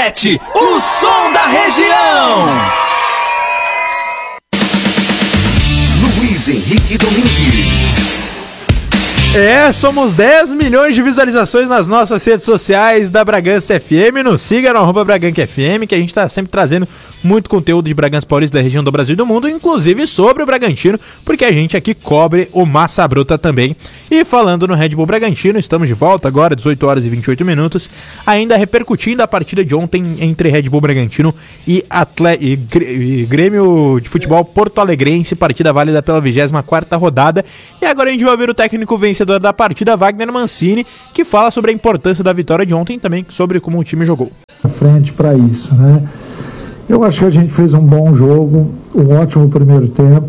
RC7, o som da região. Luiz Henrique Domingues. Somos 10 milhões de visualizações nas nossas redes sociais da Bragança FM. Nos siga no @BragancaFM, que a gente está sempre trazendo muito conteúdo de Bragança Paulista, da região do Brasil e do mundo, inclusive sobre o Bragantino, porque a gente aqui cobre o Massa Bruta também. E falando no Red Bull Bragantino, estamos de volta agora, 18 horas e 28 minutos, ainda repercutindo a partida de ontem entre Red Bull Bragantino e Grêmio de Futebol Porto Alegrense, partida válida pela 24ª rodada. E agora a gente vai ver o técnico vencedor da partida, Wagner Mancini, que fala sobre a importância da vitória de ontem e também sobre como o time jogou. Frente para isso, né? Eu acho que a gente fez um bom jogo, um ótimo primeiro tempo.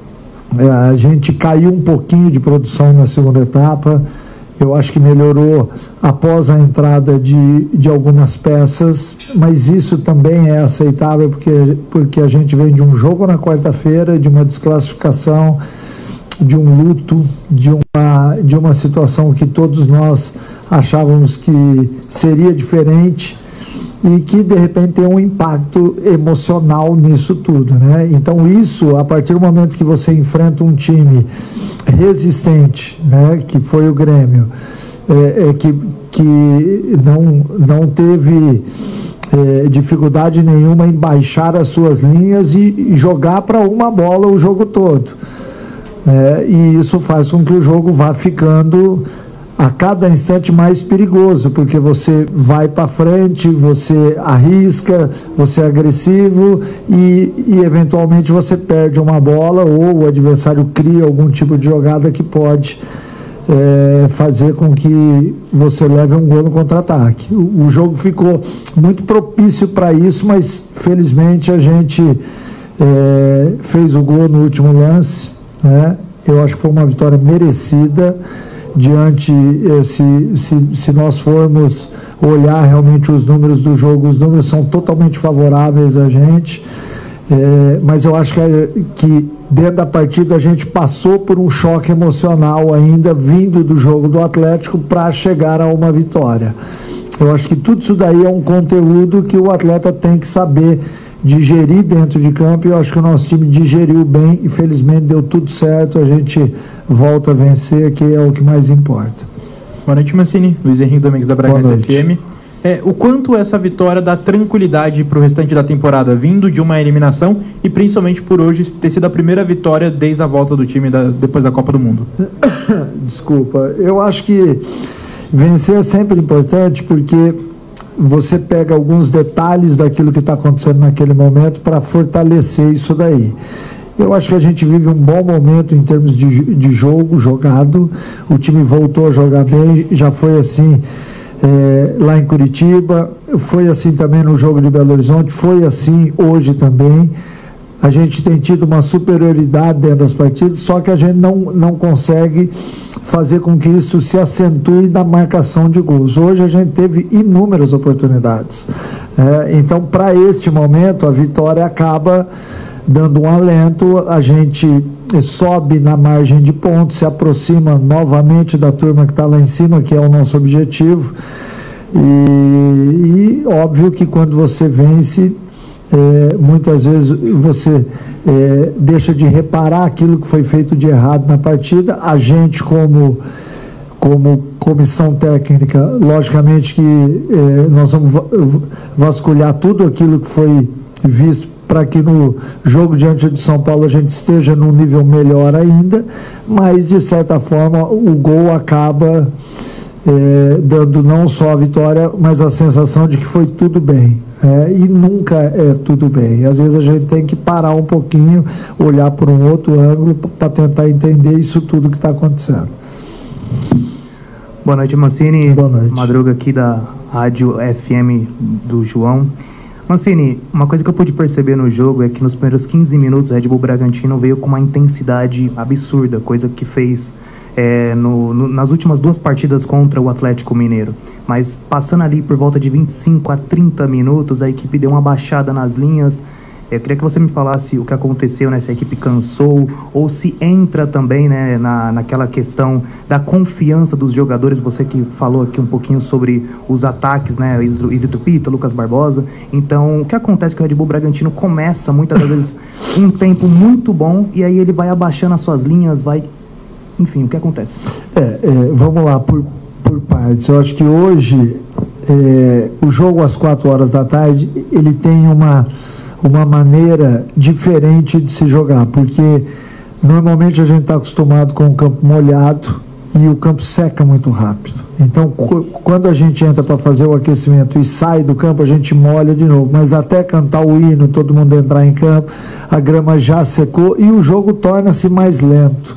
A gente caiu um pouquinho de produção na segunda etapa. Eu acho que melhorou após a entrada de algumas peças, mas isso também é aceitável porque a gente vem de um jogo na quarta-feira, de uma desclassificação, de um luto, de uma situação que todos nós achávamos que seria diferente e que de repente tem um impacto emocional nisso tudo, né? Então isso, a partir do momento que você enfrenta um time resistente, né, que foi o Grêmio, que não teve dificuldade nenhuma em baixar as suas linhas e jogar para uma bola o jogo todo. E isso faz com que o jogo vá ficando a cada instante mais perigoso, porque você vai para frente, você arrisca, você é agressivo e eventualmente você perde uma bola ou o adversário cria algum tipo de jogada que pode fazer com que você leve um gol no contra-ataque. O jogo ficou muito propício para isso, mas felizmente a gente fez o gol no último lance, né? Eu acho que foi uma vitória merecida diante, se nós formos olhar realmente os números do jogo, os números são totalmente favoráveis a gente, mas eu acho que dentro da partida a gente passou por um choque emocional ainda vindo do jogo do Atlético para chegar a uma vitória. Eu acho que tudo isso daí é um conteúdo que o atleta tem que saber digerir dentro de campo, e eu acho que o nosso time digeriu bem e felizmente deu tudo certo, a gente volta a vencer, que é o que mais importa. Boa noite, Mancini. Luiz Henrique Domingues da Bragança FM. O quanto essa vitória dá tranquilidade para o restante da temporada, vindo de uma eliminação e principalmente por hoje ter sido a primeira vitória desde a volta do time depois da Copa do Mundo? Desculpa, eu acho que vencer é sempre importante porque você pega alguns detalhes daquilo que está acontecendo naquele momento para fortalecer isso daí. Eu acho que a gente vive um bom momento em termos de jogo jogado, o time voltou a jogar bem, já foi assim lá em Curitiba, foi assim também no jogo de Belo Horizonte, foi assim hoje também. A gente tem tido uma superioridade dentro das partidas, só que a gente não consegue fazer com que isso se acentue na marcação de gols. Hoje a gente teve inúmeras oportunidades. Então, para este momento, a vitória acaba dando um alento, a gente sobe na margem de pontos, se aproxima novamente da turma que está lá em cima, que é o nosso objetivo. E óbvio que quando você vence, muitas vezes você deixa de reparar aquilo que foi feito de errado na partida. A gente, como comissão técnica, logicamente que nós vamos vasculhar tudo aquilo que foi visto para que no jogo diante de São Paulo a gente esteja num nível melhor ainda, mas de certa forma o gol acaba dando não só a vitória, mas a sensação de que foi tudo bem. E nunca é tudo bem. Às vezes a gente tem que parar um pouquinho, olhar por um outro ângulo para tentar entender isso tudo que está acontecendo. Boa noite, Mancini. Boa noite. Madruga aqui da Rádio FM do João. Mancini, uma coisa que eu pude perceber no jogo é que nos primeiros 15 minutos o Red Bull Bragantino veio com uma intensidade absurda, coisa que fez nas últimas duas partidas contra o Atlético Mineiro. Mas passando ali por volta de 25 a 30 minutos, a equipe deu uma baixada nas linhas, Eu queria que você me falasse o que aconteceu, né? Se a equipe cansou, ou se entra também, né, naquela questão da confiança dos jogadores. Você que falou aqui um pouquinho sobre os ataques, né? Izzy Pita, Lucas Barbosa. Então, o que acontece é que o Red Bull Bragantino começa, muitas vezes, um tempo muito bom, e aí ele vai abaixando as suas linhas, enfim, o que acontece? Vamos lá, por partes. Eu acho que hoje, o jogo às 4 horas da tarde, ele tem uma maneira diferente de se jogar, porque normalmente a gente está acostumado com o campo molhado e o campo seca muito rápido. Então, quando a gente entra para fazer o aquecimento e sai do campo, a gente molha de novo, mas até cantar o hino, todo mundo entrar em campo, a grama já secou e o jogo torna-se mais lento.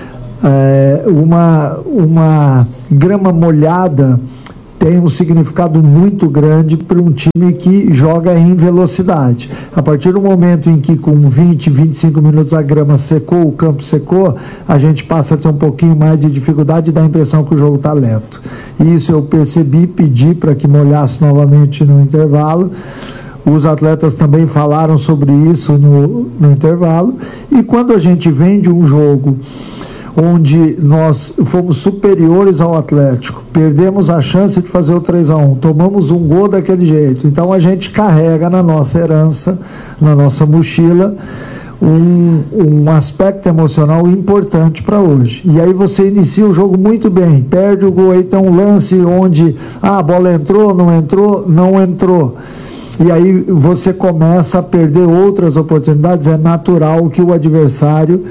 Uma grama molhada tem um significado muito grande para um time que joga em velocidade. A partir do momento em que com 20, 25 minutos a grama secou, o campo secou, a gente passa a ter um pouquinho mais de dificuldade e dá a impressão que o jogo está lento. Isso eu percebi, pedi para que molhasse novamente no intervalo. Os atletas também falaram sobre isso no intervalo. E quando a gente vem de um jogo onde nós fomos superiores ao Atlético, perdemos a chance de fazer o 3-1, tomamos um gol daquele jeito, então a gente carrega na nossa herança, na nossa mochila, um aspecto emocional importante para hoje. E aí você inicia o jogo muito bem, perde o gol, aí tem um lance onde a bola entrou, não entrou. E aí você começa a perder outras oportunidades. É natural que o adversário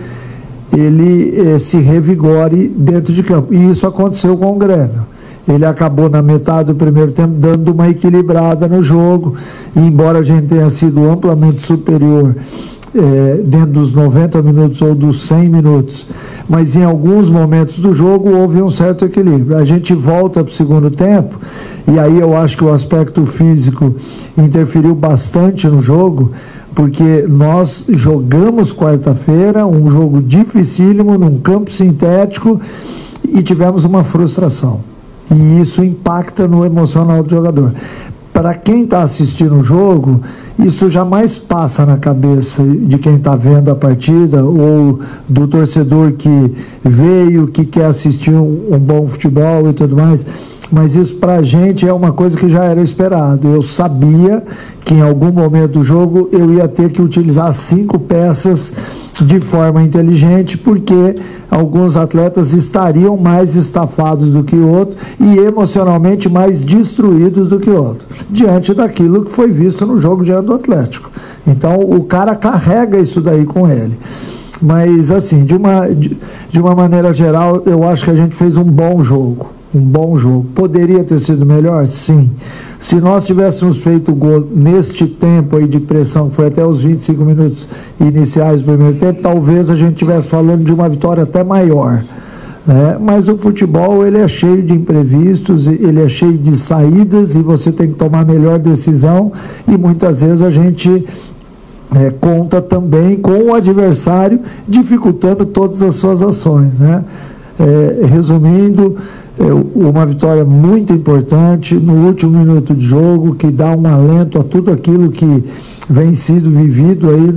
ele se revigore dentro de campo. E isso aconteceu com o Grêmio. Ele acabou na metade do primeiro tempo dando uma equilibrada no jogo, e embora a gente tenha sido amplamente superior dentro dos 90 minutos ou dos 100 minutos, mas em alguns momentos do jogo houve um certo equilíbrio. A gente volta para o segundo tempo, e aí eu acho que o aspecto físico interferiu bastante no jogo, porque nós jogamos quarta-feira, um jogo dificílimo, num campo sintético, e tivemos uma frustração. E isso impacta no emocional do jogador. Para quem está assistindo o jogo, isso jamais passa na cabeça de quem está vendo a partida, ou do torcedor que veio, que quer assistir um bom futebol e tudo mais. Mas isso para a gente é uma coisa que já era esperado. Eu sabia que em algum momento do jogo eu ia ter que utilizar 5 peças de forma inteligente, porque alguns atletas estariam mais estafados do que outros e emocionalmente mais destruídos do que outros, diante daquilo que foi visto no jogo diante do Atlético. Então o cara carrega isso daí com ele. Mas assim, de uma maneira geral, eu acho que a gente fez um bom jogo. Poderia ter sido melhor? Sim. Se nós tivéssemos feito o gol neste tempo aí de pressão, que foi até os 25 minutos iniciais do primeiro tempo, talvez a gente estivesse falando de uma vitória até maior. Mas o futebol, ele é cheio de imprevistos, ele é cheio de saídas, e você tem que tomar a melhor decisão, e muitas vezes a gente conta também com o adversário dificultando todas as suas ações, né? Resumindo, uma vitória muito importante no último minuto de jogo, que dá um alento a tudo aquilo que vem sido vivido aí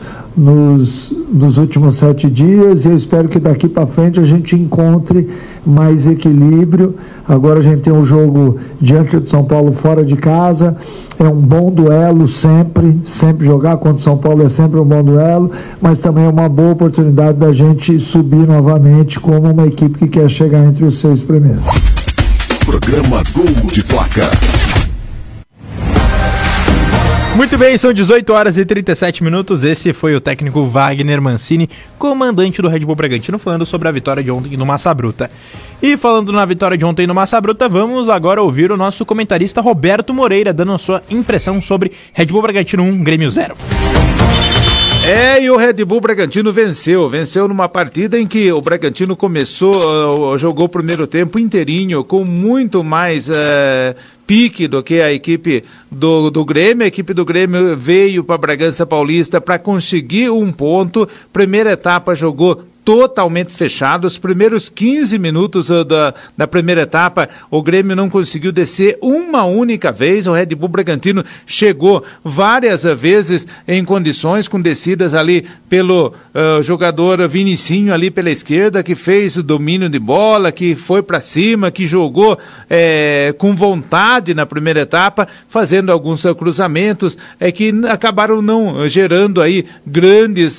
nos últimos 7 dias, e eu espero que daqui para frente a gente encontre mais equilíbrio. Agora a gente tem um jogo diante do São Paulo fora de casa, é um bom duelo sempre jogar contra o São Paulo é sempre um bom duelo, mas também é uma boa oportunidade da gente subir novamente como uma equipe que quer chegar entre os 6 primeiros. Programa Gol de Placa. Muito bem, são 18 horas e 37 minutos. Esse foi o técnico Wagner Mancini, comandante do Red Bull Bragantino, falando sobre a vitória de ontem no Massa Bruta. E falando na vitória de ontem no Massa Bruta, vamos agora ouvir o nosso comentarista Roberto Moreira, dando a sua impressão sobre Red Bull Bragantino 1, Grêmio 0. E o Red Bull Bragantino venceu numa partida em que o Bragantino jogou o primeiro tempo inteirinho, com muito mais pique do que a equipe do Grêmio. A equipe do Grêmio veio para Bragança Paulista para conseguir um ponto. Primeira etapa jogou totalmente fechado. Os primeiros 15 minutos da primeira etapa, o Grêmio não conseguiu descer uma única vez. O Red Bull Bragantino chegou várias vezes em condições, com descidas ali pelo jogador Vinicinho ali pela esquerda, que fez o domínio de bola, que foi para cima, que jogou com vontade na primeira etapa, fazendo alguns cruzamentos que acabaram não gerando aí grandes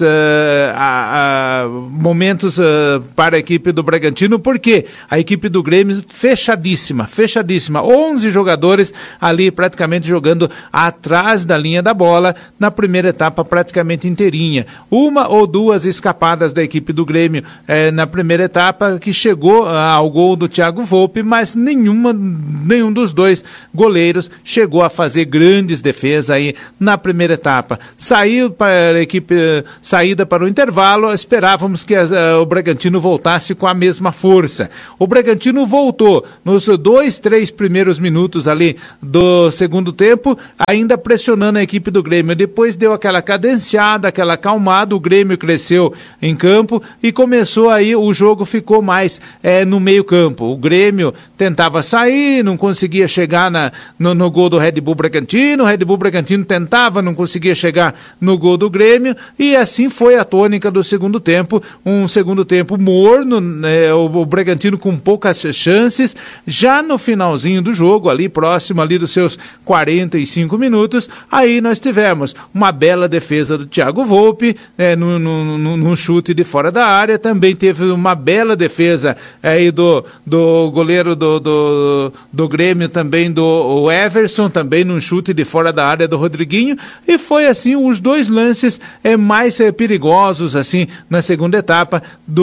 momentos para a equipe do Bragantino, porque a equipe do Grêmio fechadíssima, 11 jogadores ali praticamente jogando atrás da linha da bola, na primeira etapa praticamente inteirinha. Uma ou duas escapadas da equipe do Grêmio na primeira etapa, que chegou ao gol do Thiago Volpe, mas nenhum dos dois goleiros chegou a fazer grandes defesas aí na primeira etapa. Saiu para a equipe, saída para o intervalo, esperávamos que o Bragantino voltasse com a mesma força. O Bragantino voltou nos 2-3 primeiros minutos ali do segundo tempo, ainda pressionando a equipe do Grêmio. Depois deu aquela cadenciada, aquela acalmada, o Grêmio cresceu em campo e começou aí, o jogo ficou mais no meio campo. O Grêmio tentava sair, não conseguia chegar no gol do Red Bull Bragantino, o Red Bull Bragantino tentava, não conseguia chegar no gol do Grêmio, e assim foi a tônica do segundo tempo, um segundo tempo morno, o Bragantino com poucas chances. Já no finalzinho do jogo, ali próximo ali dos seus 45 minutos, aí nós tivemos uma bela defesa do Thiago Volpe, num chute de fora da área. Também teve uma bela defesa aí do goleiro do Grêmio, também do Everson, também num chute de fora da área do Rodriguinho, e foi assim os dois lances mais perigosos assim na segunda etapa,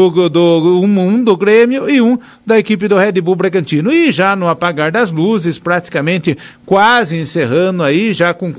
um do Grêmio e um da equipe do Red Bull Bragantino. E já no apagar das luzes, praticamente quase encerrando aí, já com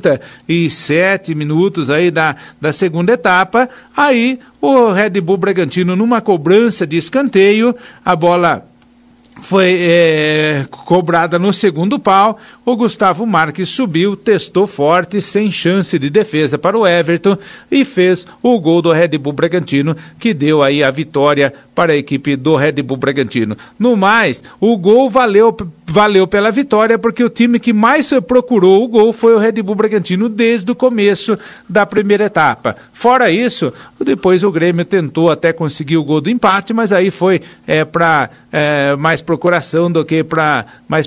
47 minutos aí da segunda etapa, aí o Red Bull Bragantino, numa cobrança de escanteio, a bola foi cobrada no segundo pau, o Gustavo Marques subiu, testou forte, sem chance de defesa para o Everton, e fez o gol do Red Bull Bragantino, que deu aí a vitória para a equipe do Red Bull Bragantino. No mais, o gol valeu pela vitória, porque o time que mais procurou o gol foi o Red Bull Bragantino desde o começo da primeira etapa. Fora isso, depois o Grêmio tentou até conseguir o gol do empate, mas aí foi para mais procuração do que para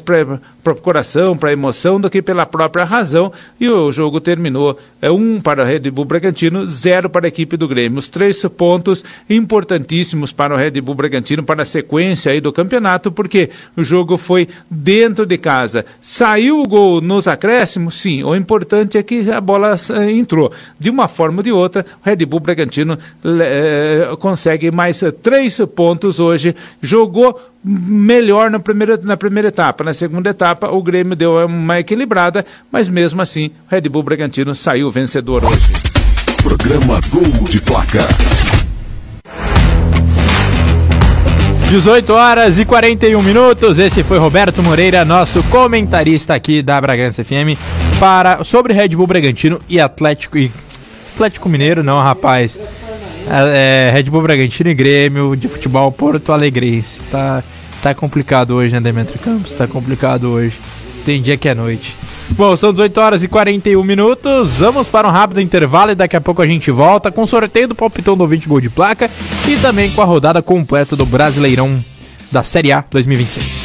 emoção do que pela própria razão, e o jogo terminou 1 para o Red Bull Bragantino, 0 para a equipe do Grêmio. Os 3 pontos importantíssimos para o Red Bull Bragantino, para a sequência aí do campeonato, porque o jogo foi dentro de casa. Saiu o gol nos acréscimos? Sim, o importante é que a bola entrou. De uma forma ou de outra, o Red Bull Bragantino consegue mais 3 pontos hoje. Jogou melhor na primeira etapa. Na segunda etapa, o Grêmio deu uma equilibrada, mas mesmo assim, o Red Bull Bragantino saiu vencedor hoje. Programa Gol de Placa. 18h41. Esse foi Roberto Moreira, nosso comentarista aqui da Bragança FM, sobre Red Bull Bragantino e Atlético Mineiro, não, rapaz. Red Bull Bragantino e Grêmio de futebol Porto Alegrense. Tá complicado hoje, né, Demetrio Campos? Tá complicado hoje. Tem dia que é noite. Bom, são 18h41. Vamos para um rápido intervalo e daqui a pouco a gente volta com o sorteio do palpitão do ouvinte Gol de Placa e também com a rodada completa do Brasileirão da Série A 2026.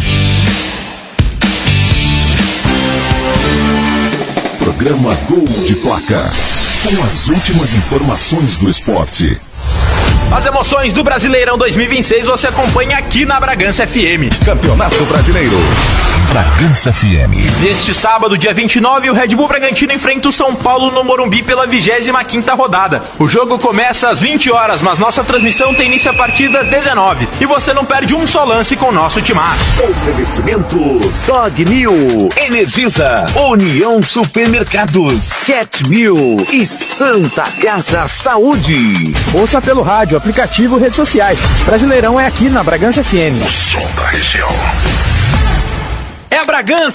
Programa Gol de Placa. Com as últimas informações do esporte. As emoções do Brasileirão 2026 você acompanha aqui na Bragança FM. Campeonato Brasileiro. Bragança FM. Neste sábado, dia 29, o Red Bull Bragantino enfrenta o São Paulo no Morumbi pela 25ª rodada. O jogo começa às 20 horas, mas nossa transmissão tem início a partir das 19. E você não perde um só lance com o nosso timaço. Oferecimento Dog New, Energisa, União Supermercados, Cat Mill e Santa Casa Saúde. Ouça pelo rádio, aplicativo, redes sociais. Brasileirão é aqui na Bragança FM. O som da região. É a Bragança